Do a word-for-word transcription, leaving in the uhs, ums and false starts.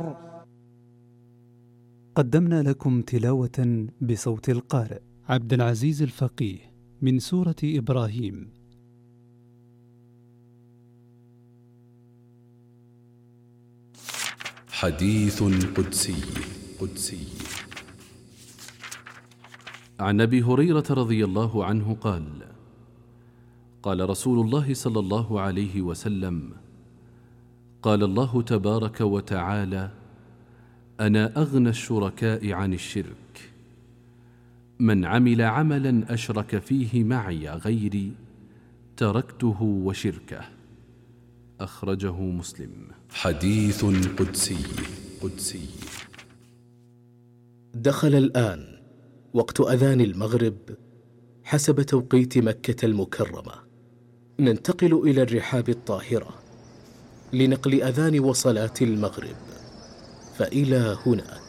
قدمنا لكم تلاوة بصوت القارئ عبد العزيز الفقيه من سورة إبراهيم. حديث قدسي قدسي عن أبي هريرة رضي الله عنه قال: قال رسول الله صلى الله عليه وسلم: قال الله تبارك وتعالى: أنا أغنى الشركاء عن الشرك، من عمل عملا أشرك فيه معي غيري تركته وشركه. أخرجه مسلم. حديث قدسي قدسي دخل الآن وقت أذان المغرب حسب توقيت مكة المكرمة. ننتقل إلى الرحاب الطاهرة لنقل أذان وصلاة المغرب، فإلى هناك.